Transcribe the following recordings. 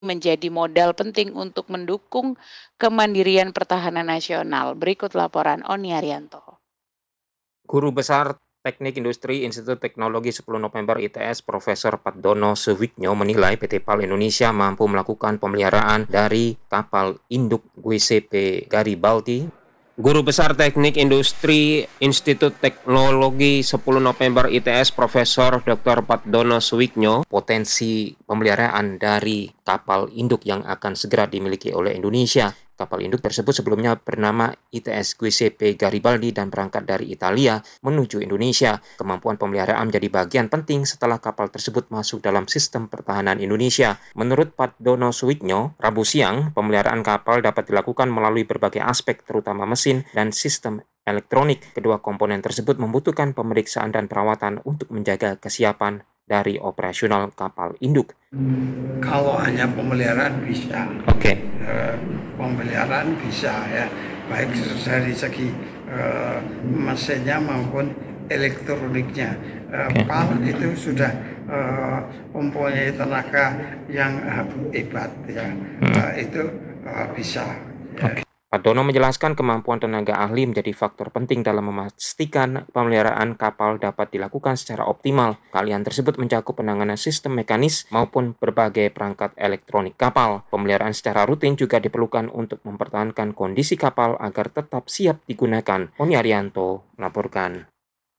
menjadi modal penting untuk mendukung kemandirian pertahanan nasional. Berikut laporan Oni Arianto. Guru Besar Teknik Industri Institut Teknologi 10 November ITS Profesor Patdono Suwiknyo menilai PT PAL Indonesia mampu melakukan pemeliharaan dari kapal induk WCP Garibaldi. Guru Besar Teknik Industri Institut Teknologi 10 November ITS Profesor Dr. Patdono Suwiknyo potensi pemeliharaan dari kapal induk yang akan segera dimiliki oleh Indonesia. Kapal induk tersebut sebelumnya bernama ITS GCP Garibaldi dan berangkat dari Italia menuju Indonesia. Kemampuan pemeliharaan menjadi bagian penting setelah kapal tersebut masuk dalam sistem pertahanan Indonesia. Menurut Patdono Suwiknyo, Rabu siang, pemeliharaan kapal dapat dilakukan melalui berbagai aspek terutama mesin dan sistem elektronik. Kedua komponen tersebut membutuhkan pemeriksaan dan perawatan untuk menjaga kesiapan dari operasional kapal induk. Kalau hanya pemeliharaan bisa. Oke. Pemeliharaan bisa ya, baik dari segi mesinnya maupun elektroniknya. PAL itu sudah mempunyai tenaga yang hebat ya, itu bisa. Ya. Patdono menjelaskan kemampuan tenaga ahli menjadi faktor penting dalam memastikan pemeliharaan kapal dapat dilakukan secara optimal. Keahlian tersebut mencakup penanganan sistem mekanis maupun berbagai perangkat elektronik kapal. Pemeliharaan secara rutin juga diperlukan untuk mempertahankan kondisi kapal agar tetap siap digunakan. Oni Arianto melaporkan.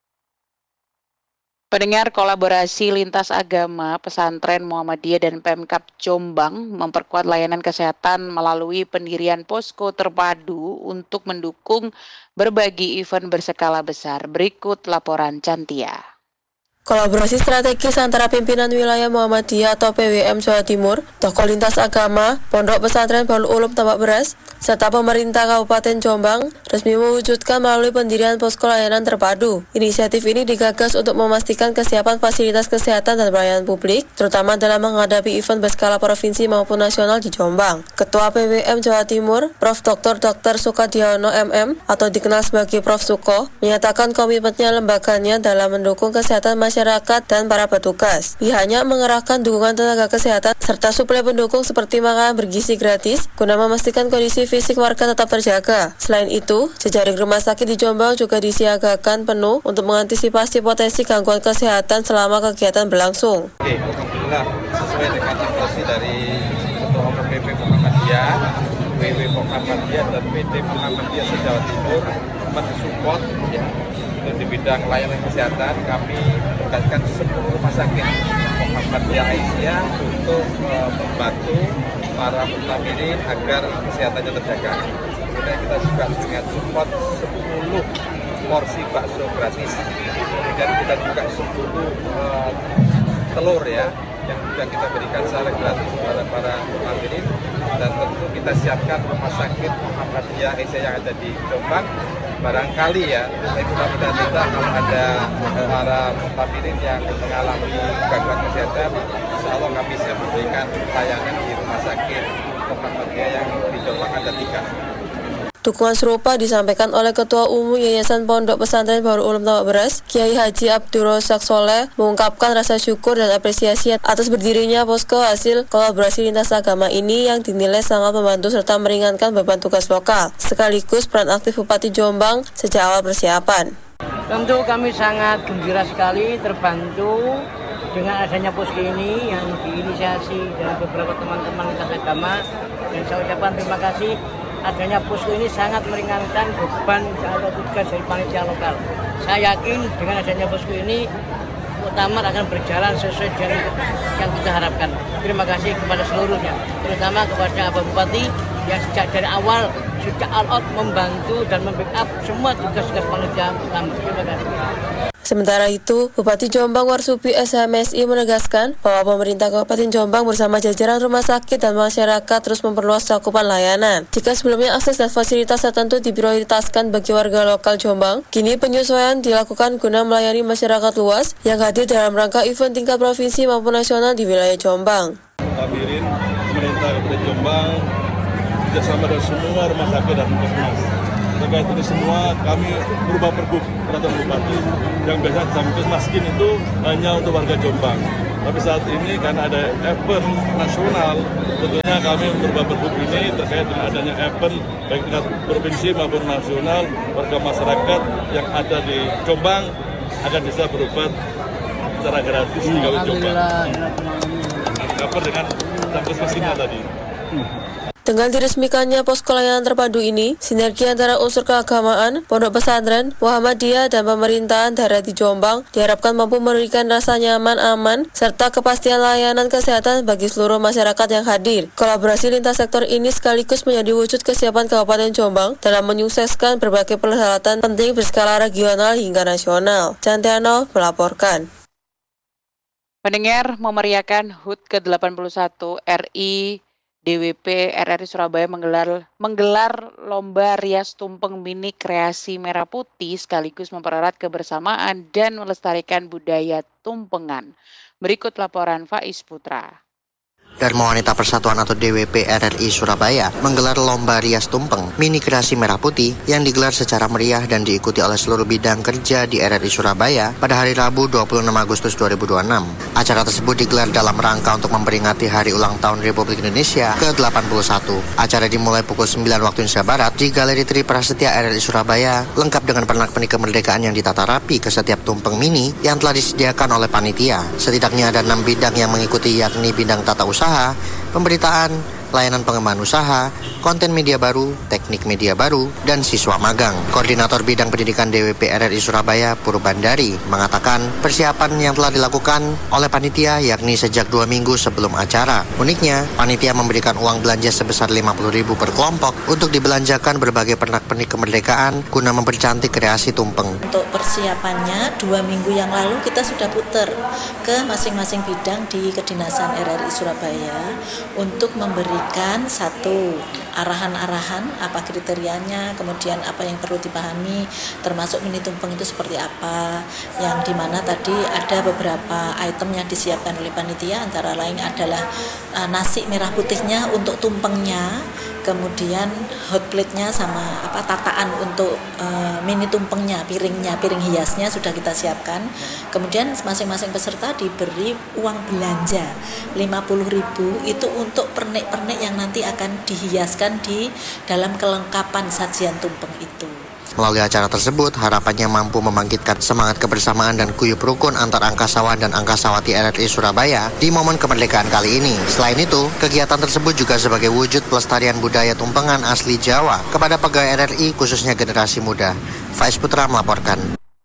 Pendengar, kolaborasi lintas agama, pesantren Muhammadiyah dan Pemkab Jombang memperkuat layanan kesehatan melalui pendirian posko terpadu untuk mendukung berbagai event berskala besar. Berikut laporan Cantia. Kolaborasi strategis antara pimpinan wilayah Muhammadiyah atau PWM Jawa Timur, tokoh lintas agama, Pondok Pesantren Darul Ulum Tambak Beras, serta pemerintah Kabupaten Jombang resmi mewujudkan melalui pendirian posko layanan terpadu. Inisiatif ini digagas untuk memastikan kesiapan fasilitas kesehatan dan pelayanan publik, terutama dalam menghadapi event berskala provinsi maupun nasional di Jombang. Ketua PWM Jawa Timur, Prof. Dr. Sukadiono MM atau dikenal sebagai Prof. Suko, menyatakan komitmennya lembaganya dalam mendukung kesehatan masyarakat dan para petugas. Pihaknya mengerahkan dukungan tenaga kesehatan serta suplai pendukung seperti makanan bergizi gratis guna memastikan kondisi fisik warga tetap terjaga. Selain itu, jejaring rumah sakit di Jombang juga disiagakan penuh untuk mengantisipasi potensi gangguan kesehatan selama kegiatan berlangsung. Oke, alhamdulillah sesuai dengan instruksi dari Ketua Umum PP Muhammadiyah, WW Muhammadiyah dan PT Muhammadiyah se-Jawa Timur mensupport ya, di bidang layanan kesehatan. Kami tugaskan 10 rumah sakit Muhammadiyah Aisyah untuk membantu para mutamirin agar kesehatannya terjaga. Kemudian kita juga dengan support 10 porsi bakso gratis. Kemudian kita juga 10 telur ya, yang juga kita berikan secara gratis kepada para mutamirin. Dan tentu kita siapkan rumah sakit Muhammadiyah Aisyah yang ada di Jombang. Barangkali ya, mudah-mudahan kita kalau ada para mutamirin yang mengalami gangguan kesehatan, insya Allah kami bisa memberikan layanan di rumah sakit Muhammadiyah yang di Jombang ada 3. Dukungan serupa disampaikan oleh Ketua Umum Yayasan Pondok Pesantren Darul Ulum Tambak Beras, Kiai Haji Abdul Razak Soleh, mengungkapkan rasa syukur dan apresiasi atas berdirinya posko hasil kolaborasi lintas agama ini yang dinilai sangat membantu serta meringankan beban tugas lokal, sekaligus peran aktif Bupati Jombang sejak awal persiapan. Tentu kami sangat gembira sekali terbantu dengan adanya posko ini yang diinisiasi dari beberapa teman-teman lintas agama, dan saya ucapkan terima kasih. Adanya posko ini sangat meringankan beban atau tugas dari panitia lokal. Saya yakin dengan adanya posko ini Muktamar akan berjalan sesuai dengan yang kita harapkan. Terima kasih kepada seluruhnya, terutama kepada Bapak Bupati yang sejak dari awal sudah all out membantu dan membackup semua tugas-tugas panitia Muktamar. Terima kasih. Sementara itu, Bupati Jombang Warsubhi SHMSI menegaskan bahwa pemerintah Kabupaten Jombang bersama jajaran rumah sakit dan masyarakat terus memperluas cakupan layanan. Jika sebelumnya akses dan fasilitas tertentu diprioritaskan bagi warga lokal Jombang, kini penyesuaian dilakukan guna melayani masyarakat luas yang hadir dalam rangka event tingkat provinsi maupun nasional di wilayah Jombang. Hadirin pemerintah Kabupaten Jombang bekerjasama dengan semua rumah sakit dan puskesmas terkait ini semua kami berubah pergub peraturan bupati yang biasa Jamkes Maskin itu hanya untuk warga Jombang. Tapi saat ini karena ada event nasional, tentunya kami berubah pergub ini terkait dengan adanya event baik tingkat provinsi maupun nasional, warga masyarakat yang ada di Jombang akan bisa berobat secara gratis di Kabupaten Jombang. Cover dengan Jamkes Maskinnya tadi. Dengan diresmikannya posko layanan terpadu ini, sinergi antara unsur keagamaan, pondok pesantren, Muhammadiyah, dan pemerintahan daerah di Jombang diharapkan mampu memberikan rasa nyaman, aman, serta kepastian layanan kesehatan bagi seluruh masyarakat yang hadir. Kolaborasi lintas sektor ini sekaligus menjadi wujud kesiapan Kabupaten Jombang dalam menyukseskan berbagai perhelatan penting berskala regional hingga nasional. Cantiano melaporkan. Pendengar, memeriahkan HUT ke-81 RI DWP RRI Surabaya menggelar lomba rias tumpeng mini kreasi merah putih sekaligus mempererat kebersamaan dan melestarikan budaya tumpengan. Berikut laporan Faiz Putra. Dharma Wanita Persatuan atau DWP RRI Surabaya menggelar lomba rias tumpeng mini kreasi merah putih yang digelar secara meriah dan diikuti oleh seluruh bidang kerja di RRI Surabaya pada hari Rabu 26 Agustus 2026. Acara tersebut digelar dalam rangka untuk memperingati Hari Ulang Tahun Republik Indonesia ke-81. Acara dimulai pukul 9 waktu Indonesia Barat di Galeri Tri Prasetya RRI Surabaya, lengkap dengan pernak-pernik kemerdekaan yang ditata rapi ke setiap tumpeng mini yang telah disediakan oleh panitia. Setidaknya ada 6 bidang yang mengikuti, yakni bidang tata usaha, pemberitaan, layanan pengembangan usaha, konten media baru, teknik media baru, dan siswa magang. Koordinator Bidang Pendidikan DWP RRI Surabaya, Purbandari, mengatakan persiapan yang telah dilakukan oleh panitia yakni sejak 2 minggu sebelum acara. Uniknya, panitia memberikan uang belanja sebesar 50.000 per kelompok untuk dibelanjakan berbagai pernak-pernik kemerdekaan guna mempercantik kreasi tumpeng. Untuk persiapannya 2 minggu yang lalu kita sudah putar ke masing-masing bidang di Kedinasan RRI Surabaya untuk memberikan satu arahan-arahan apa kriterianya, kemudian apa yang perlu dipahami, termasuk mini tumpeng itu seperti apa, yang dimana tadi ada beberapa item yang disiapkan oleh panitia, antara lain adalah nasi merah putihnya untuk tumpengnya, kemudian hot plate-nya sama tataan untuk mini tumpengnya, piring hiasnya sudah kita siapkan. Kemudian masing-masing peserta diberi uang belanja 50.000 itu untuk pernik-pernik yang nanti akan dihiaskan di dalam kelengkapan sajian tumpeng itu. Melalui acara tersebut, harapannya mampu membangkitkan semangat kebersamaan dan guyup rukun antar angkasawan dan angkasawati RRI Surabaya di momen kemerdekaan kali ini. Selain itu, kegiatan tersebut juga sebagai wujud pelestarian budaya tumpengan asli Jawa kepada pegawai RRI khususnya generasi muda. Faiz Putra melaporkan.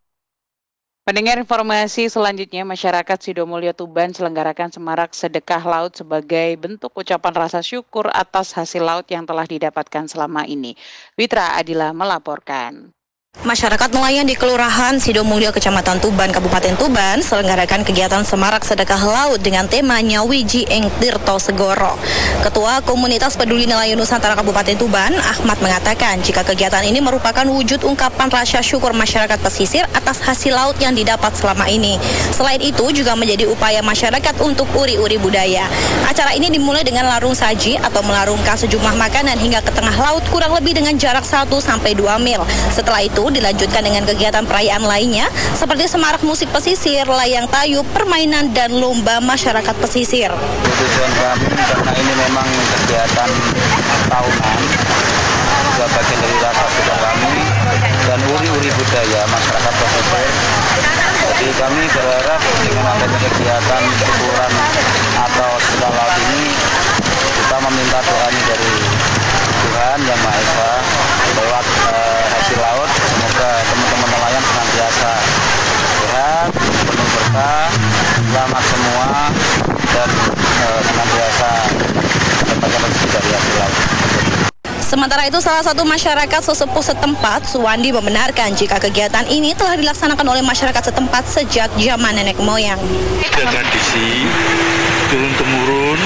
Pendengar, informasi selanjutnya, masyarakat Sidomulyo Tuban selenggarakan semarak sedekah laut sebagai bentuk ucapan rasa syukur atas hasil laut yang telah didapatkan selama ini. Witra Adila melaporkan. Masyarakat nelayan di Kelurahan Sidomulyo, Kecamatan Tuban, Kabupaten Tuban selenggarakan kegiatan semarak sedekah laut dengan tema Nyawiji Eng Tirto Segoro. Ketua Komunitas Peduli Nelayan Nusantara Kabupaten Tuban, Ahmad, mengatakan jika kegiatan ini merupakan wujud ungkapan rasa syukur masyarakat pesisir atas hasil laut yang didapat selama ini. Selain itu juga menjadi upaya masyarakat untuk uri-uri budaya. Acara ini dimulai dengan larung saji atau melarungkan sejumlah makanan hingga ke tengah laut kurang lebih dengan jarak 1-2 mil. Setelah itu dilanjutkan dengan kegiatan perayaan lainnya seperti semarak musik pesisir, layang tayub, permainan, dan lomba masyarakat pesisir. Tujuan kami karena ini memang kegiatan tahunan, juga bagian dari rasa syukur kami dan uri-uri budaya masyarakat pesisir. Jadi kami berharap dengan adanya kegiatan syukuran atau sedekah laut ini, kita meminta doa dari Tuhan Yang Maha Esa lewat hasil laut. Semoga teman-teman nelayan senantiasa sehat, penuh berkah, selamat semua, dan senantiasa mendapatkan rezeki dari hasil laut. Sementara itu, salah satu masyarakat sesepuh setempat, Suwandi, membenarkan jika kegiatan ini telah dilaksanakan oleh masyarakat setempat sejak zaman nenek moyang. Ada tradisi turun-temurun,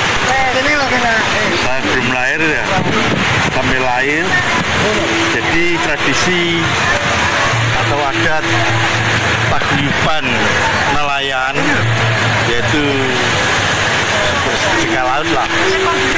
saya belum lahir ya, sampai lahir, jadi tradisi atau adat paguyuban nelayan, yaitu bersedekah laut lah.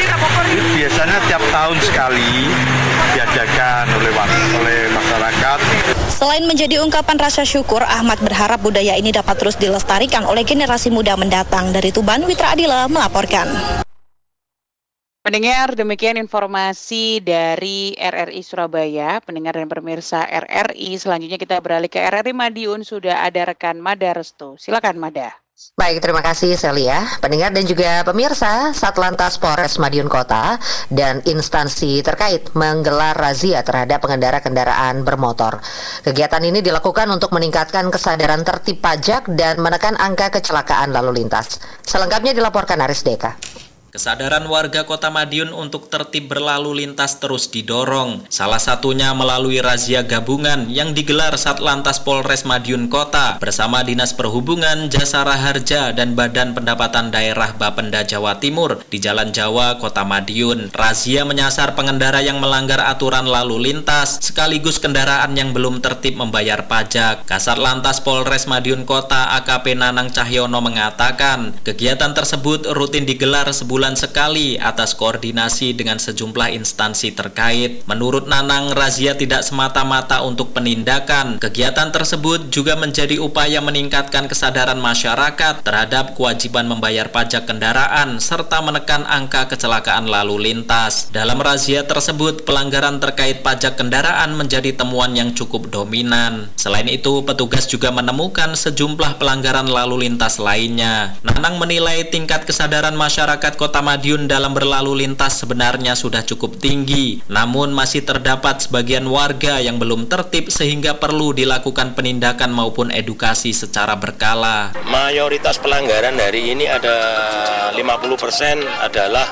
biasanya tiap tahun sekali diadakan oleh masyarakat. Selain menjadi ungkapan rasa syukur, Ahmad berharap budaya ini dapat terus dilestarikan oleh generasi muda mendatang. Dari Tuban, Witra Adila melaporkan. Pendengar, demikian informasi dari RRI Surabaya. Pendengar dan pemirsa RRI, selanjutnya kita beralih ke RRI Madiun. Sudah ada rekan Mada Restu. Silakan Mada. Baik, terima kasih Celia. Pendengar dan juga pemirsa, Satlantas Polres Madiun Kota dan instansi terkait menggelar razia terhadap pengendara kendaraan bermotor. Kegiatan ini dilakukan untuk meningkatkan kesadaran tertib pajak dan menekan angka kecelakaan lalu lintas. Selengkapnya dilaporkan Aris Deka. Kesadaran warga Kota Madiun untuk tertib berlalu lintas terus didorong. Salah satunya melalui razia gabungan yang digelar Satlantas Polres Madiun Kota bersama Dinas Perhubungan, Jasara Harja, dan Badan Pendapatan Daerah Bapenda Jawa Timur di Jalan Jawa, Kota Madiun. Razia menyasar pengendara yang melanggar aturan lalu lintas, sekaligus kendaraan yang belum tertib membayar pajak. Kasat Lantas Polres Madiun Kota AKP Nanang Cahyono mengatakan, kegiatan tersebut rutin digelar sebulan sekali atas koordinasi dengan sejumlah instansi terkait. Menurut Nanang, razia tidak semata-mata untuk penindakan. Kegiatan tersebut juga menjadi upaya meningkatkan kesadaran masyarakat terhadap kewajiban membayar pajak kendaraan serta menekan angka kecelakaan lalu lintas. Dalam razia tersebut, pelanggaran terkait pajak kendaraan menjadi temuan yang cukup dominan. Selain itu, petugas juga menemukan sejumlah pelanggaran lalu lintas lainnya. Nanang menilai tingkat kesadaran masyarakat Kota Madiun dalam berlalu lintas sebenarnya sudah cukup tinggi, namun masih terdapat sebagian warga yang belum tertib sehingga perlu dilakukan penindakan maupun edukasi secara berkala. Mayoritas pelanggaran hari ini ada 50% adalah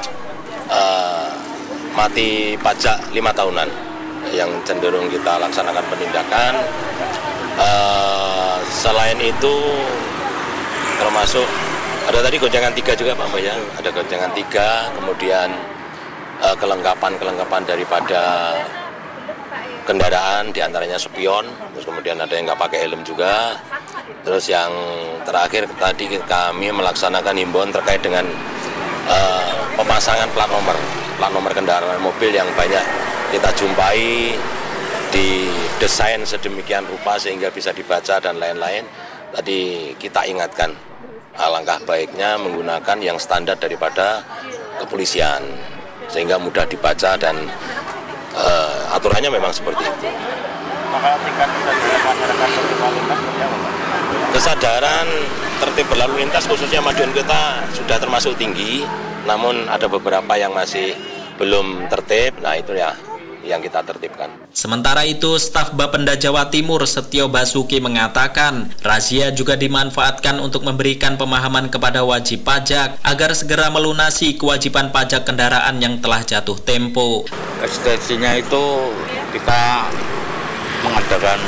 mati pajak 5 tahunan yang cenderung kita laksanakan penindakan. Selain itu termasuk ada tadi gonjangan 3 juga Pak Bayang, ada gonjangan 3, kemudian kelengkapan daripada kendaraan, diantaranya spion, terus kemudian ada yang nggak pakai helm juga. Terus yang terakhir tadi kami melaksanakan himbauan terkait dengan pemasangan plat nomor kendaraan mobil yang banyak kita jumpai didesain sedemikian rupa sehingga bisa dibaca dan lain-lain. Tadi kita ingatkan, alangkah baiknya menggunakan yang standar daripada kepolisian sehingga mudah dibaca dan aturannya memang seperti itu. Maka tingkat kesadaran masyarakat berlalu lintas seperti apa, Pak? Kesadaran tertib berlalu lintas khususnya Madiun kita sudah termasuk tinggi, namun ada beberapa yang masih belum tertib. Nah itu ya yang kita tertibkan. Sementara itu, staf Bapenda Jawa Timur Setio Basuki mengatakan, razia juga dimanfaatkan untuk memberikan pemahaman kepada wajib pajak agar segera melunasi kewajiban pajak kendaraan yang telah jatuh tempo. Eksistensinya itu kita mengadakan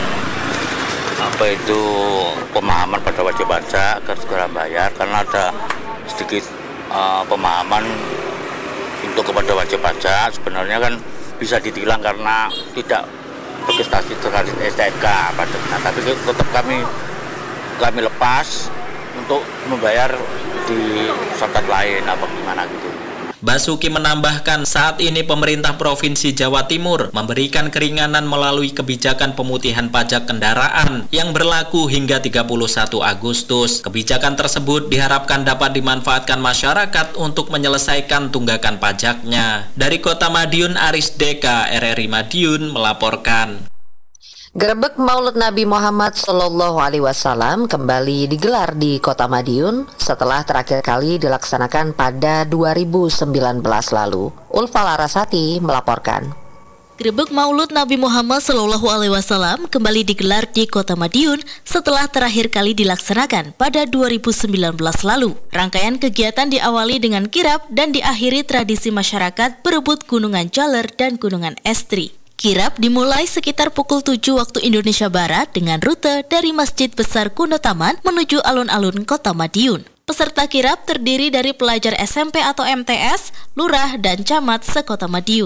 pemahaman pada wajib pajak agar segera bayar, karena ada sedikit pemahaman untuk kepada wajib pajak sebenarnya kan bisa ditilang karena tidak registrasi terkait STNK pajaknya, tapi tetap kami lepas untuk membayar di tempat lain apa gimana gitu. Basuki menambahkan, saat ini pemerintah Provinsi Jawa Timur memberikan keringanan melalui kebijakan pemutihan pajak kendaraan yang berlaku hingga 31 Agustus. Kebijakan tersebut diharapkan dapat dimanfaatkan masyarakat untuk menyelesaikan tunggakan pajaknya. Dari Kota Madiun, Aris Deka, RRI Madiun melaporkan. Grebek Maulid Nabi Muhammad SAW kembali digelar di Kota Madiun setelah terakhir kali dilaksanakan pada 2019 lalu. Ulfa Larasati melaporkan. Grebek Maulid Nabi Muhammad SAW kembali digelar di Kota Madiun setelah terakhir kali dilaksanakan pada 2019 lalu. Rangkaian kegiatan diawali dengan kirap dan diakhiri tradisi masyarakat berebut Gunungan Jaler dan Gunungan Estri. Kirap dimulai sekitar pukul 7 waktu Indonesia Barat dengan rute dari Masjid Besar Kuno Taman menuju alun-alun Kota Madiun. Peserta kirap terdiri dari pelajar SMP atau MTS, lurah, dan camat se-Kota Madiun.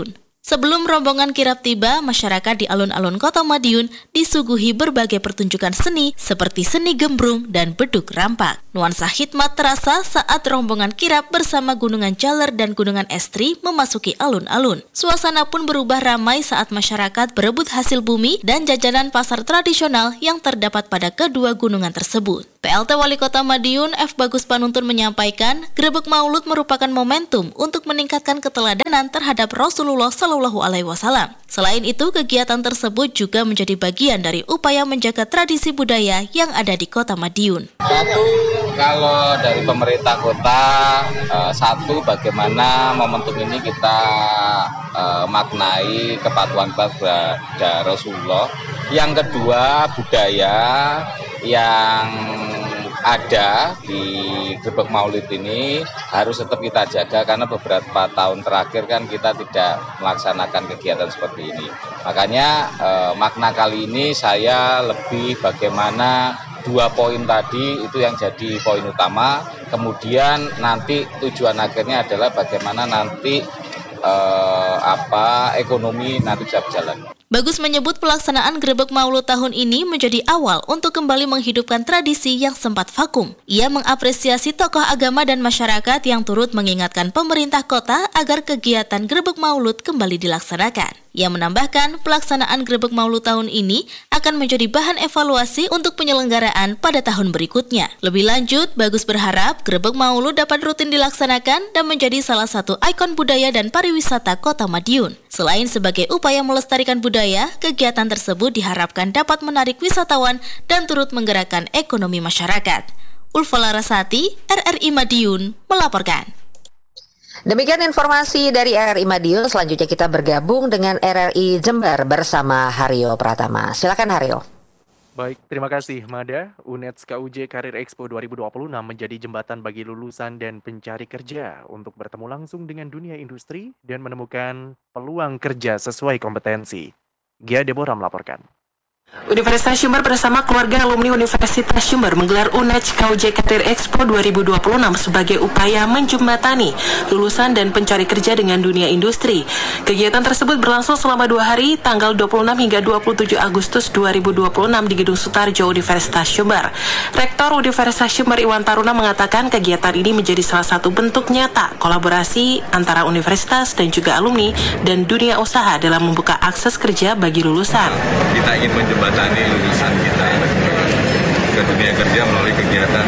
Sebelum rombongan kirap tiba, masyarakat di alun-alun Kota Madiun disuguhi berbagai pertunjukan seni seperti seni gembrung dan beduk rampak. Nuansa hikmat terasa saat rombongan kirap bersama Gunungan Jaler dan Gunungan Estri memasuki alun-alun. Suasana pun berubah ramai saat masyarakat berebut hasil bumi dan jajanan pasar tradisional yang terdapat pada kedua gunungan tersebut. PLT Wali Kota Madiun F. Bagus Panuntun menyampaikan, Grebek Maulud merupakan momentum untuk meningkatkan keteladanan terhadap Rasulullah Shallallahu Alaihi Wasallam. Selain itu, kegiatan tersebut juga menjadi bagian dari upaya menjaga tradisi budaya yang ada di Kota Madiun. Satu, kalau dari pemerintah kota, satu bagaimana momentum ini kita maknai kepatuhan kepada Rasulullah. Yang kedua, budaya yang ada di Grebek Maulid ini harus tetap kita jaga karena beberapa tahun terakhir kan kita tidak melaksanakan kegiatan seperti ini. Makanya makna kali ini saya lebih bagaimana 2 poin tadi itu yang jadi poin utama. Kemudian nanti tujuan akhirnya adalah bagaimana nanti ekonomi nanti bisa berjalan. Bagus menyebut pelaksanaan Grebek Maulud tahun ini menjadi awal untuk kembali menghidupkan tradisi yang sempat vakum. Ia mengapresiasi tokoh agama dan masyarakat yang turut mengingatkan pemerintah kota agar kegiatan Grebek Maulud kembali dilaksanakan. Ia menambahkan pelaksanaan Grebek Maulud tahun ini akan menjadi bahan evaluasi untuk penyelenggaraan pada tahun berikutnya. Lebih lanjut, Bagus berharap Grebek Maulud dapat rutin dilaksanakan dan menjadi salah satu ikon budaya dan pariwisata Kota Madiun. Selain sebagai upaya melestarikan budaya, kegiatan tersebut diharapkan dapat menarik wisatawan dan turut menggerakkan ekonomi masyarakat. Ulfa Larasati, RRI Madiun, melaporkan. Demikian informasi dari RRI Madiun. Selanjutnya kita bergabung dengan RRI Jember bersama Haryo Pratama. Silakan Haryo. Baik, terima kasih Mada. UNES KUJ Karir Expo 2026 menjadi jembatan bagi lulusan dan pencari kerja untuk bertemu langsung dengan dunia industri dan menemukan peluang kerja sesuai kompetensi. Gia Deborah melaporkan. Universitas Sumber bersama keluarga alumni Universitas Sumber menggelar UNES KUJ Karir Expo 2026 sebagai upaya menjembatani lulusan dan pencari kerja dengan dunia industri. Kegiatan tersebut berlangsung selama 2 hari, tanggal 26 hingga 27 Agustus 2026 di Gedung Sutarjo Universitas Sumber. Rektor Universitas Sumber Iwan Taruna mengatakan kegiatan ini menjadi salah satu bentuk nyata kolaborasi antara universitas dan juga alumni dan dunia usaha dalam membuka akses kerja bagi lulusan. Kita ingin menjembatani lulusan kita ke dunia kerja melalui kegiatan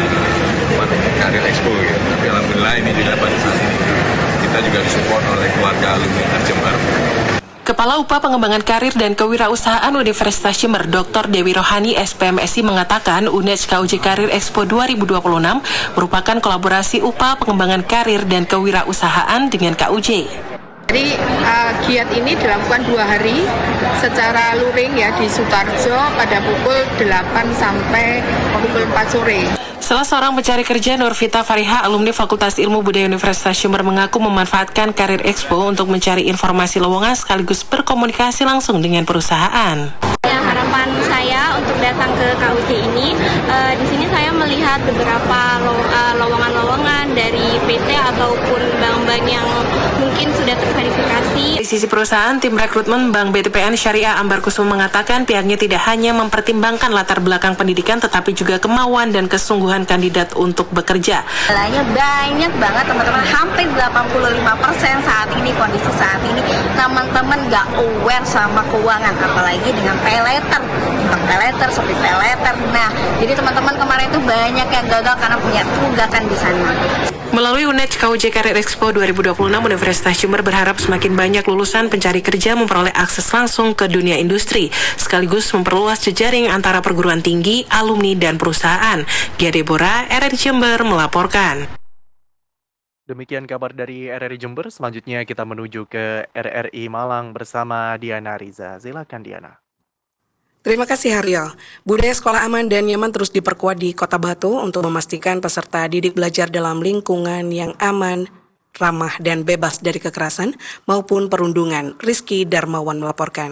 Karir Expo gitu. Tapi alhamdulillah ini juga pada saat ini kita juga disupport oleh keluarga alumni Jember. Kepala UPA Pengembangan Karir dan Kewirausahaan Universitas Jember, Dr. Dewi Rohani, SPMSI mengatakan UNES KUJ Karir Expo 2026 merupakan kolaborasi UPA Pengembangan Karir dan Kewirausahaan dengan KUJ. Jadi giat ini dilakukan 2 hari secara luring ya di Sutarjo pada pukul 8 sampai pukul 4 sore. Salah seorang pencari kerja, Nurvita Fariha, alumni Fakultas Ilmu Budaya Universitas Sumber mengaku memanfaatkan Karir Expo untuk mencari informasi lowongan sekaligus berkomunikasi langsung dengan perusahaan. Ya, harapan saya untuk datang ke KUJ ini, di sini saya melihat beberapa lowongan-lowongan dari PT ataupun bank-bank yang mungkin sudah terverifikasi. Di sisi perusahaan, tim rekrutmen Bank BTPN Syariah Ambar Kusuma mengatakan pihaknya tidak hanya mempertimbangkan latar belakang pendidikan tetapi juga kemauan dan kesungguhan kandidat untuk bekerja. Banyak banget teman-teman, hampir 85% saat ini, kondisi saat ini teman-teman nggak aware sama keuangan, apalagi dengan paylater, seperti paylater. Nah, jadi teman-teman kemarin itu banyak yang gagal karena punya tunggakan di sana. Melalui UNES KUJ Karir Expo 2026, Universitas Sumber berharap semakin banyak lulusan pencari kerja memperoleh akses langsung ke dunia industri, sekaligus memperluas jejaring antara perguruan tinggi, alumni, dan perusahaan. Gia Deborah, RRI Jember melaporkan. Demikian kabar dari RRI Jember. Selanjutnya kita menuju ke RRI Malang bersama Diana Riza. Silakan Diana. Terima kasih Haryo. Budaya sekolah aman dan nyaman terus diperkuat di Kota Batu untuk memastikan peserta didik belajar dalam lingkungan yang aman, ramah, dan bebas dari kekerasan maupun perundungan. Rizky Darmawan melaporkan.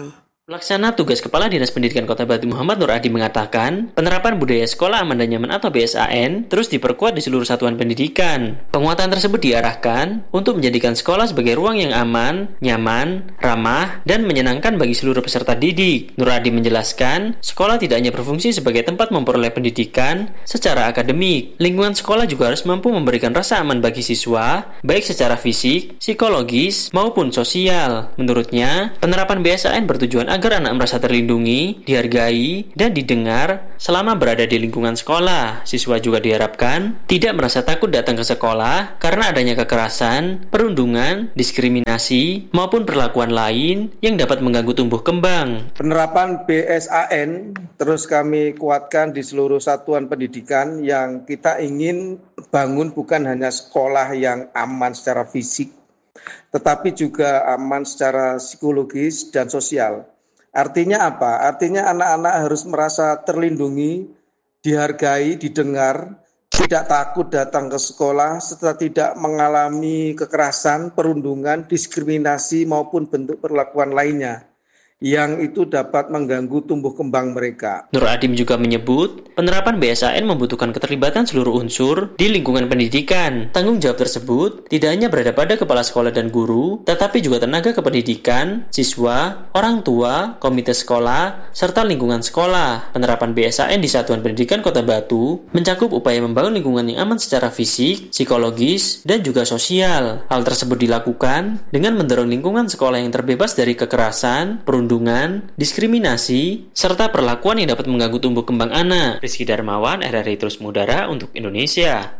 Pelaksana tugas Kepala Dinas Pendidikan Kota Batu Muhammad Nur Adi mengatakan, penerapan budaya sekolah aman dan nyaman atau BSAN terus diperkuat di seluruh satuan pendidikan. Penguatan tersebut diarahkan untuk menjadikan sekolah sebagai ruang yang aman, nyaman, ramah, dan menyenangkan bagi seluruh peserta didik. Nur Adi menjelaskan, sekolah tidak hanya berfungsi sebagai tempat memperoleh pendidikan secara akademik. Lingkungan sekolah juga harus mampu memberikan rasa aman bagi siswa, baik secara fisik, psikologis, maupun sosial. Menurutnya, penerapan BSAN bertujuan agar anak merasa terlindungi, dihargai, dan didengar selama berada di lingkungan sekolah. Siswa juga diharapkan tidak merasa takut datang ke sekolah karena adanya kekerasan, perundungan, diskriminasi, maupun perlakuan lain yang dapat mengganggu tumbuh kembang. Penerapan BSAN terus kami kuatkan di seluruh satuan pendidikan yang kita ingin bangun bukan hanya sekolah yang aman secara fisik, tetapi juga aman secara psikologis dan sosial. Artinya apa? Artinya anak-anak harus merasa terlindungi, dihargai, didengar, tidak takut datang ke sekolah, serta tidak mengalami kekerasan, perundungan, diskriminasi maupun bentuk perlakuan lainnya yang itu dapat mengganggu tumbuh kembang mereka. Nur Adim juga menyebut, penerapan BSAN membutuhkan keterlibatan seluruh unsur di lingkungan pendidikan. Tanggung jawab tersebut tidak hanya berada pada kepala sekolah dan guru, tetapi juga tenaga kependidikan, siswa, orang tua, komite sekolah, serta lingkungan sekolah. Penerapan BSAN di Satuan Pendidikan Kota Batu mencakup upaya membangun lingkungan yang aman secara fisik, psikologis, dan juga sosial. Hal tersebut dilakukan dengan mendorong lingkungan sekolah yang terbebas dari kekerasan, perundungan, diskriminasi, serta perlakuan yang dapat mengganggu tumbuh kembang anak. Rizky Darmawan, RRI Terus Mengudara untuk Indonesia.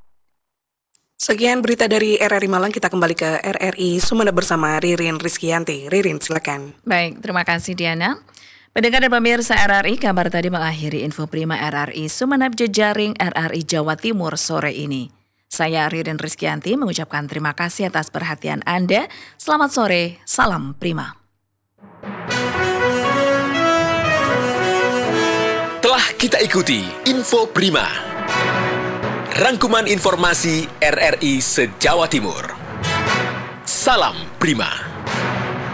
Sekian berita dari RRI Malang, kita kembali ke RRI Sumeneb bersama Ririn Rizkyanti. Ririn, silakan. Baik, terima kasih Diana. Pendengar dan pemirsa RRI, kabar tadi mengakhiri info prima RRI Sumeneb jejaring RRI Jawa Timur sore ini. Saya Ririn Rizkyanti mengucapkan terima kasih atas perhatian Anda. Selamat sore, salam prima. Telah kita ikuti Info Prima, rangkuman informasi RRI se-Jawa Timur. Salam Prima.